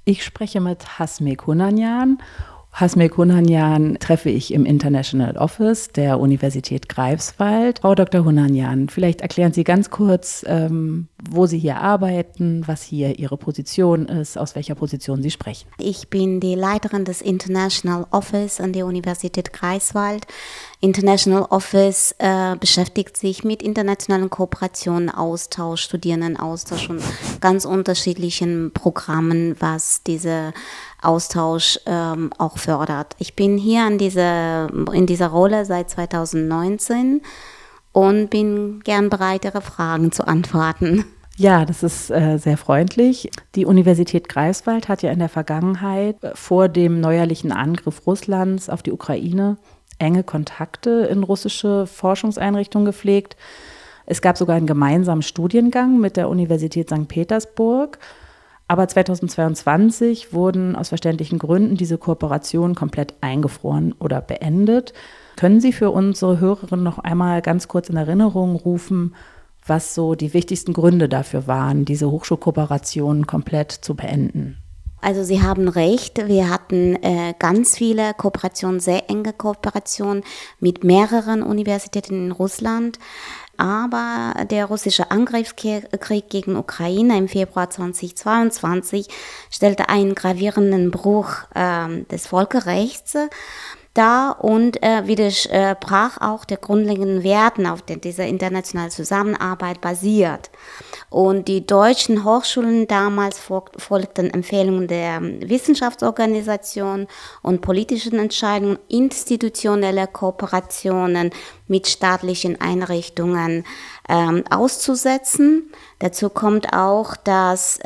Ich spreche mit Hasmik Hunanyan. Hasmik Hunanyan treffe ich im International Office der Universität Greifswald. Frau Dr. Hunanyan, vielleicht erklären Sie ganz kurz, wo Sie hier arbeiten, was hier Ihre Position ist, aus welcher Position Sie sprechen. Ich bin die Leiterin des International Office an der Universität Greifswald. International Office beschäftigt sich mit internationalen Kooperationen, Austausch, Studierendenaustausch und ganz unterschiedlichen Programmen, was diese Austausch auch fördert. Ich bin hier in dieser Rolle seit 2019 und bin gern bereit, Ihre Fragen zu antworten. Ja, das ist sehr freundlich. Die Universität Greifswald hat ja in der Vergangenheit vor dem neuerlichen Angriff Russlands auf die Ukraine enge Kontakte in russische Forschungseinrichtungen gepflegt. Es gab sogar einen gemeinsamen Studiengang mit der Universität St. Petersburg. Aber 2022 wurden aus verständlichen Gründen diese Kooperationen komplett eingefroren oder beendet. Können Sie für unsere Hörerinnen noch einmal ganz kurz in Erinnerung rufen, was so die wichtigsten Gründe dafür waren, diese Hochschulkooperationen komplett zu beenden? Also Sie haben recht, wir hatten ganz viele Kooperationen, sehr enge Kooperationen mit mehreren Universitäten in Russland. Aber der russische Angriffskrieg gegen Ukraine im Februar 2022 stellte einen gravierenden Bruch des Völkerrechts dar und widersprach auch der grundlegenden Werten, auf denen diese internationale Zusammenarbeit basiert. Und die deutschen Hochschulen damals folgten Empfehlungen der Wissenschaftsorganisation und politischen Entscheidungen, institutionelle Kooperationen mit staatlichen Einrichtungen auszusetzen. Dazu kommt auch, dass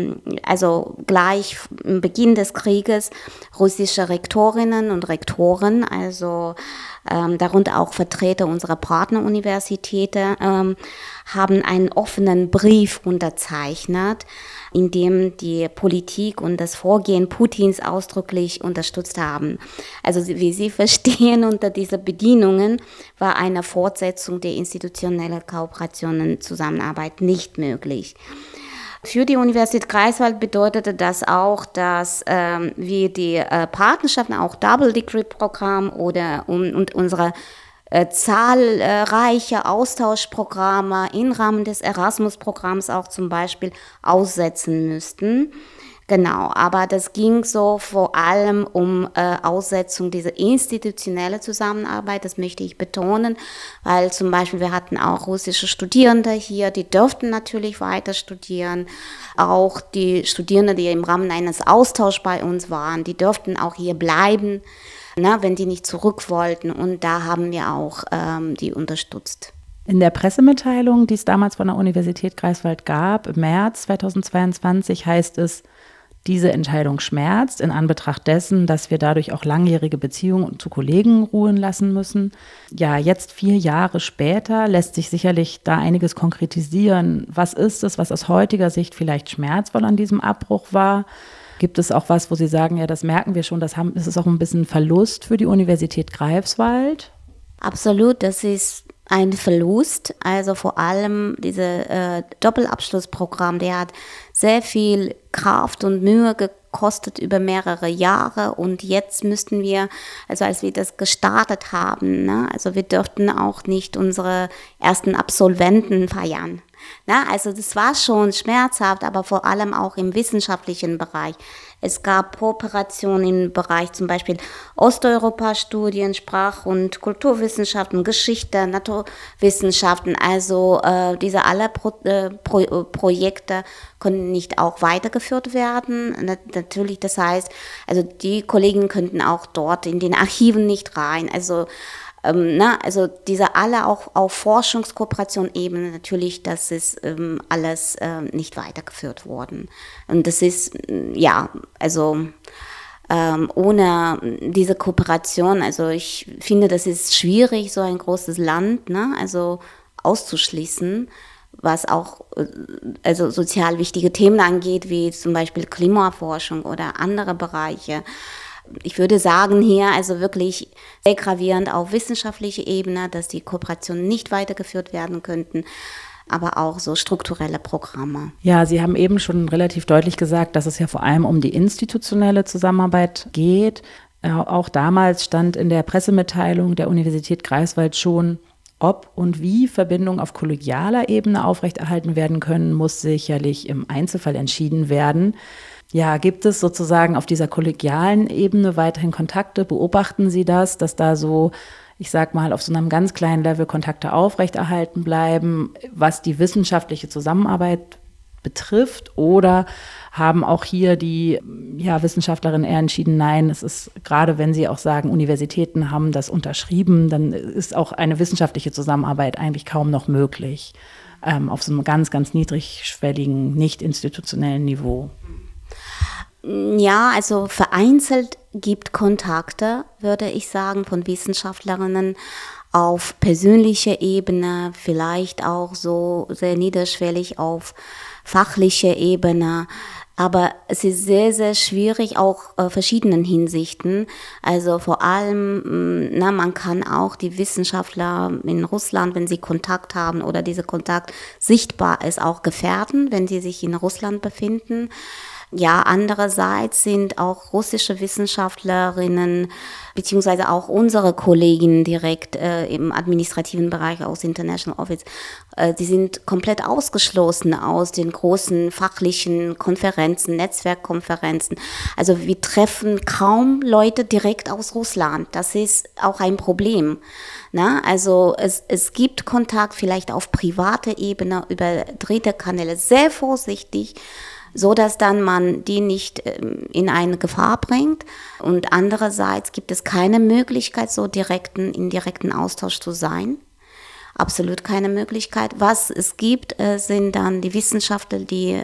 also gleich im Beginn des Krieges russische Rektorinnen und Rektoren, also darunter auch Vertreter unserer Partneruniversitäten, haben einen offenen Brief unterzeichnet, in dem die Politik und das Vorgehen Putins ausdrücklich unterstützt haben. Also wie Sie verstehen, unter diesen Bedingungen war eine Fortsetzung der institutionellen Kooperationen und Zusammenarbeit nicht möglich. Für die Universität Greifswald bedeutete das auch, dass wir die Partnerschaften, auch Double-Degree-Programm und unsere zahlreiche Austauschprogramme im Rahmen des Erasmus-Programms auch zum Beispiel aussetzen müssten. Genau, aber das ging so vor allem um Aussetzung dieser institutionellen Zusammenarbeit, das möchte ich betonen, weil zum Beispiel wir hatten auch russische Studierende hier, die dürften natürlich weiter studieren, auch die Studierenden, die im Rahmen eines Austauschs bei uns waren, die dürften auch hier bleiben, wenn die nicht zurück wollten, und da haben wir auch die unterstützt. In der Pressemitteilung, die es damals von der Universität Greifswald gab, im März 2022 heißt es: Diese Entscheidung schmerzt in Anbetracht dessen, dass wir dadurch auch langjährige Beziehungen zu Kollegen ruhen lassen müssen. Ja, jetzt 4 Jahre später lässt sich sicherlich da einiges konkretisieren. Was ist es, was aus heutiger Sicht vielleicht schmerzvoll an diesem Abbruch war? Gibt es auch was, wo Sie sagen, ja, das merken wir schon, das ist auch ein bisschen Verlust für die Universität Greifswald? Absolut, das ist ein Verlust, also vor allem dieses Doppelabschlussprogramm, der hat sehr viel Kraft und Mühe gekostet über mehrere Jahre, und jetzt müssten wir, also als wir das gestartet haben, also wir dürften auch nicht unsere ersten Absolventen feiern. Also das war schon schmerzhaft, aber vor allem auch im wissenschaftlichen Bereich. Es gab Kooperationen im Bereich zum Beispiel Osteuropa-Studien, Sprach- und Kulturwissenschaften, Geschichte, Naturwissenschaften. Also diese alle Projekte konnten nicht auch weitergeführt werden. Natürlich, das heißt, also die Kollegen könnten auch dort in den Archiven nicht rein. Also diese alle auch auf Forschungskooperation-Ebene natürlich, das ist alles nicht weitergeführt worden. Und das ist, ohne diese Kooperation, also ich finde, das ist schwierig, so ein großes Land, also auszuschließen, was auch also sozial wichtige Themen angeht, wie zum Beispiel Klimaforschung oder andere Bereiche. Ich würde sagen hier also wirklich sehr gravierend auf wissenschaftlicher Ebene, dass die Kooperationen nicht weitergeführt werden könnten. aber auch so strukturelle Programme. Ja, Sie haben eben schon relativ deutlich gesagt, dass es ja vor allem um die institutionelle Zusammenarbeit geht. Auch damals stand in der Pressemitteilung der Universität Greifswald schon, ob und wie Verbindungen auf kollegialer Ebene aufrechterhalten werden können, muss sicherlich im Einzelfall entschieden werden. Ja, gibt es sozusagen auf dieser kollegialen Ebene weiterhin Kontakte? Beobachten Sie das, dass da so, ich sag mal, auf so einem ganz kleinen Level Kontakte aufrechterhalten bleiben, was die wissenschaftliche Zusammenarbeit betrifft? Oder haben auch hier die Wissenschaftlerinnen eher entschieden, nein, es ist, gerade wenn Sie auch sagen, Universitäten haben das unterschrieben, dann ist auch eine wissenschaftliche Zusammenarbeit eigentlich kaum noch möglich, auf so einem ganz, ganz niedrigschwelligen, nicht institutionellen Niveau. Ja, also vereinzelt gibt Kontakte, würde ich sagen, von Wissenschaftlerinnen auf persönlicher Ebene, vielleicht auch so sehr niederschwellig auf fachlicher Ebene. Aber es ist sehr, sehr schwierig, auch verschiedenen Hinsichten. Also vor allem, man kann auch die Wissenschaftler in Russland, wenn sie Kontakt haben oder dieser Kontakt sichtbar ist, auch gefährden, wenn sie sich in Russland befinden. Ja, andererseits sind auch russische Wissenschaftlerinnen beziehungsweise auch unsere Kollegen direkt im administrativen Bereich aus International Office, die sind komplett ausgeschlossen aus den großen fachlichen Konferenzen, Netzwerkkonferenzen. Also wir treffen kaum Leute direkt aus Russland. Das ist auch ein Problem. Na, also es gibt Kontakt vielleicht auf privater Ebene über dritte Kanäle, sehr vorsichtig, so dass dann man die nicht in eine Gefahr bringt. Und andererseits gibt es keine Möglichkeit, so in direkten Austausch zu sein. Absolut keine Möglichkeit. Was es gibt, sind dann die Wissenschaftler, die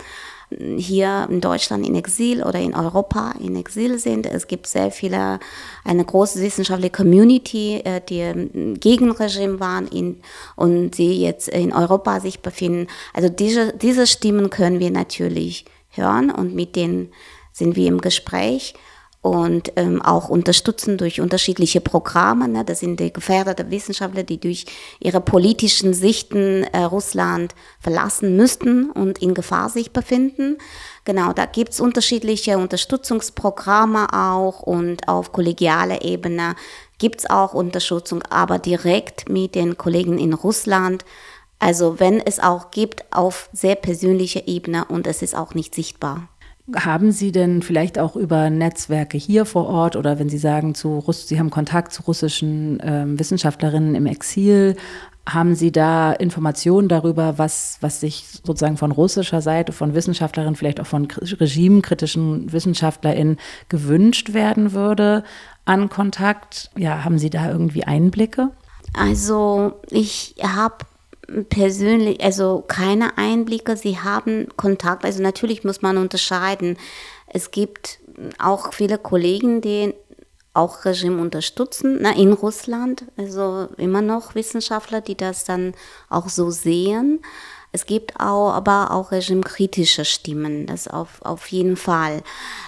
hier in Deutschland in Exil oder in Europa in Exil sind. Es gibt eine große wissenschaftliche Community, die gegen Regime waren und die jetzt in Europa sich befinden. Also diese Stimmen können wir natürlich hören und mit denen sind wir im Gespräch und auch unterstützen durch unterschiedliche Programme. Ne? Das sind die gefährdeten Wissenschaftler, die durch ihre politischen Sichten Russland verlassen müssten und in Gefahr sich befinden. Genau, da gibt es unterschiedliche Unterstützungsprogramme auch und auf kollegialer Ebene gibt es auch Unterstützung, aber direkt mit den Kollegen in Russland. Also wenn es auch gibt, auf sehr persönlicher Ebene und es ist auch nicht sichtbar. Haben Sie denn vielleicht auch über Netzwerke hier vor Ort oder wenn Sie sagen, Sie haben Kontakt zu russischen Wissenschaftlerinnen im Exil, haben Sie da Informationen darüber, was sich sozusagen von russischer Seite, von Wissenschaftlerinnen, vielleicht auch von regimekritischen WissenschaftlerInnen gewünscht werden würde an Kontakt? Ja, haben Sie da irgendwie Einblicke? Also ich habe persönlich, also keine Einblicke, sie haben Kontakt, also natürlich muss man unterscheiden. Es gibt auch viele Kollegen, die auch Regime unterstützen, in Russland, also immer noch Wissenschaftler, die das dann auch so sehen. Es gibt aber auch regimekritische Stimmen, das auf jeden Fall.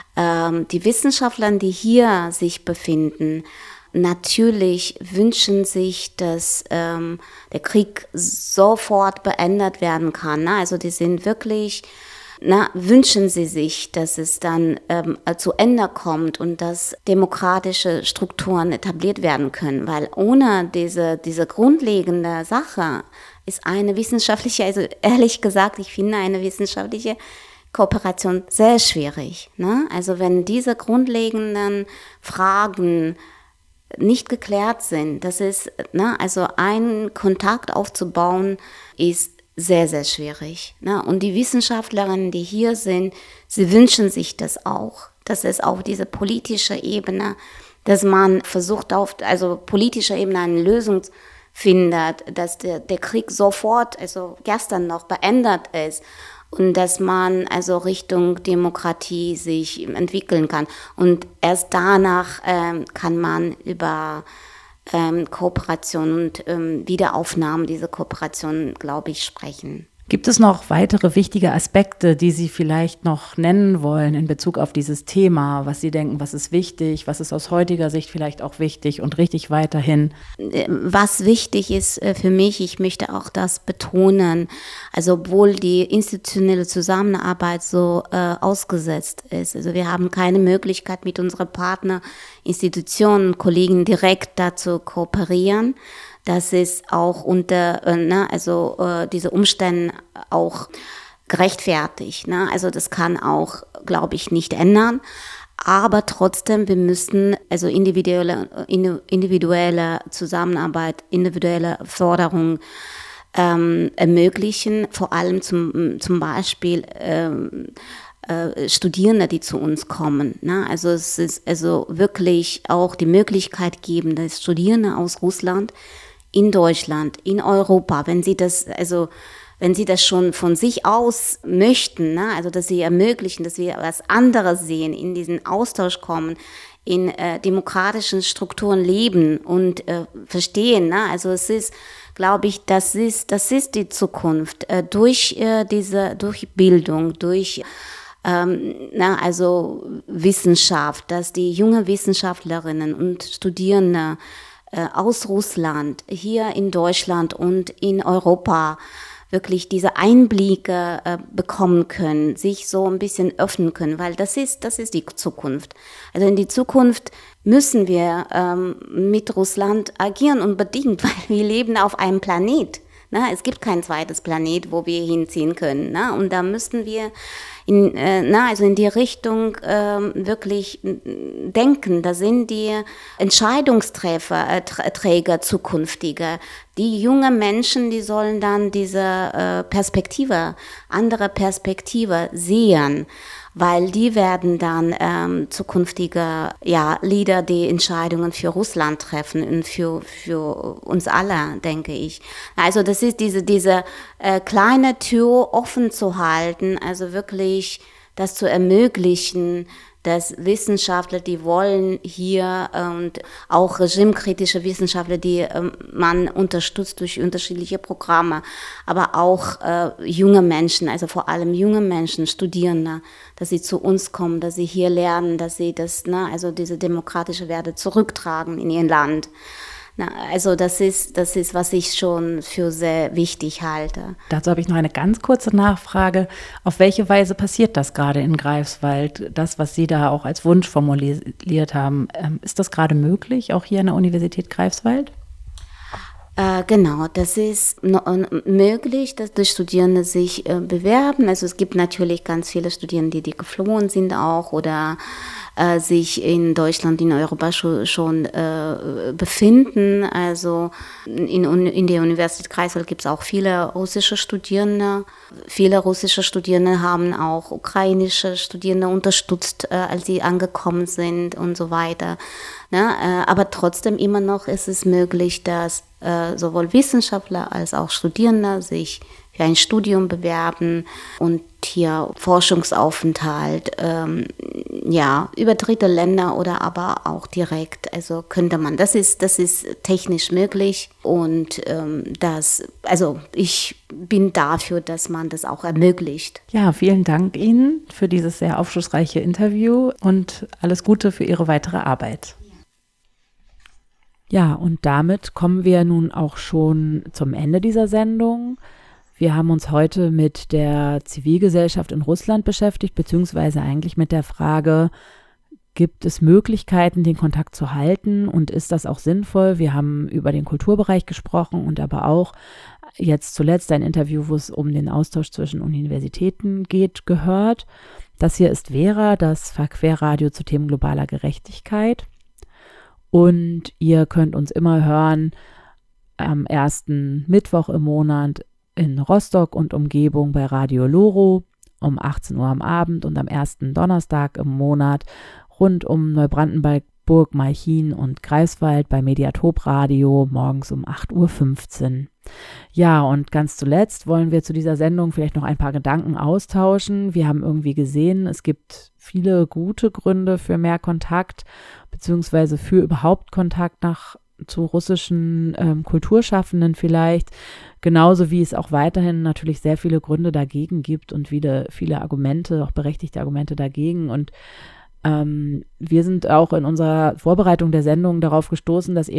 Die Wissenschaftler, die hier sich befinden, natürlich wünschen sich, dass der Krieg sofort beendet werden kann. Ne? Also die sind wirklich, wünschen sie sich, dass es dann zu Ende kommt und dass demokratische Strukturen etabliert werden können. Weil ohne diese grundlegende Sache ist eine wissenschaftliche, also ehrlich gesagt, ich finde eine wissenschaftliche Kooperation sehr schwierig. Ne? Also wenn diese grundlegenden Fragen nicht geklärt sind, das ist, also einen Kontakt aufzubauen, ist sehr, sehr schwierig. Und die Wissenschaftlerinnen, die hier sind, sie wünschen sich das auch, dass es auf dieser politischen Ebene, dass man versucht, auf politischer Ebene eine Lösung findet, dass der Krieg sofort, also gestern noch beendet ist. Und dass man also Richtung Demokratie sich entwickeln kann. Und erst danach kann man über Kooperation und Wiederaufnahme dieser Kooperation, glaube ich, sprechen. Gibt es noch weitere wichtige Aspekte, die Sie vielleicht noch nennen wollen in Bezug auf dieses Thema, was Sie denken, was ist wichtig, was ist aus heutiger Sicht vielleicht auch wichtig und richtig weiterhin? Was wichtig ist für mich, ich möchte auch das betonen, also obwohl die institutionelle Zusammenarbeit so ausgesetzt ist, also wir haben keine Möglichkeit mit unseren Partnerinstitutionen, Kollegen direkt dazu kooperieren. Das ist auch unter, diese Umstände auch gerechtfertigt. Ne? Also das kann auch, glaube ich, nicht ändern. Aber trotzdem, wir müssen also individuelle Zusammenarbeit, individuelle Förderung ermöglichen, vor allem zum Beispiel Studierende, die zu uns kommen. Ne? Also es ist also wirklich auch die Möglichkeit geben, dass Studierende aus Russland in Deutschland, in Europa, wenn sie das schon von sich aus möchten, ne? Also dass sie ermöglichen, dass wir was anderes sehen, in diesen Austausch kommen, in demokratischen Strukturen leben und verstehen. Ne? Also es ist, glaube ich, das ist die Zukunft durch Bildung, durch Wissenschaft, dass die jungen Wissenschaftlerinnen und Studierende aus Russland, hier in Deutschland und in Europa wirklich diese Einblicke bekommen können, sich so ein bisschen öffnen können, weil das ist die Zukunft. Also in die Zukunft müssen wir mit Russland agieren unbedingt, weil wir leben auf einem Planet. Ne? Es gibt kein zweites Planet, wo wir hinziehen können. Ne? Und da müssten wir in die Richtung wirklich denken. Da sind die Entscheidungsträger zukünftige. Die jungen Menschen, die sollen dann diese andere Perspektive sehen, weil die werden dann zukünftige Leader, die Entscheidungen für Russland treffen und für uns alle, denke ich. Also das ist diese kleine Tür offen zu halten, also wirklich das zu ermöglichen, dass Wissenschaftler, die wollen hier und auch regimekritische Wissenschaftler, die man unterstützt durch unterschiedliche Programme, aber auch junge Menschen, also vor allem junge Menschen, Studierende, dass sie zu uns kommen, dass sie hier lernen, dass sie diese demokratische Werte zurücktragen in ihr Land. Also das ist, was ich schon für sehr wichtig halte. Dazu habe ich noch eine ganz kurze Nachfrage. Auf welche Weise passiert das gerade in Greifswald? Das, was Sie da auch als Wunsch formuliert haben, ist das gerade möglich, auch hier an der Universität Greifswald? Genau, das ist möglich, dass die Studierende sich bewerben. Also es gibt natürlich ganz viele Studierende, die geflohen sind auch oder sich in Deutschland, in Europa schon befinden. Also in der Universität Greifswald gibt es auch viele russische Studierende. Viele russische Studierende haben auch ukrainische Studierende unterstützt, als sie angekommen sind und so weiter. Ne? Aber trotzdem immer noch ist es möglich, dass sowohl Wissenschaftler als auch Studierende sich für ein Studium bewerben und hier Forschungsaufenthalt, über dritte Länder oder aber auch direkt, also könnte man, das ist technisch möglich und ich bin dafür, dass man das auch ermöglicht. Ja, vielen Dank Ihnen für dieses sehr aufschlussreiche Interview und alles Gute für Ihre weitere Arbeit. Ja, und damit kommen wir nun auch schon zum Ende dieser Sendung. Wir haben uns heute mit der Zivilgesellschaft in Russland beschäftigt, beziehungsweise eigentlich mit der Frage, gibt es Möglichkeiten, den Kontakt zu halten und ist das auch sinnvoll? Wir haben über den Kulturbereich gesprochen und aber auch jetzt zuletzt ein Interview, wo es um den Austausch zwischen Universitäten geht, gehört. Das hier ist Vera, das Verquerradio zu Themen globaler Gerechtigkeit. Und ihr könnt uns immer hören am ersten Mittwoch im Monat in Rostock und Umgebung bei Radio Loro um 18 Uhr am Abend und am ersten Donnerstag im Monat rund um Neubrandenburg, Malchin und Greifswald bei Mediatop Radio morgens um 8.15 Uhr. Ja, und ganz zuletzt wollen wir zu dieser Sendung vielleicht noch ein paar Gedanken austauschen. Wir haben irgendwie gesehen, es gibt viele gute Gründe für mehr Kontakt, beziehungsweise für überhaupt Kontakt nach zu russischen Kulturschaffenden vielleicht, genauso wie es auch weiterhin natürlich sehr viele Gründe dagegen gibt und viele Argumente, auch berechtigte Argumente dagegen. Und wir sind auch in unserer Vorbereitung der Sendung darauf gestoßen, dass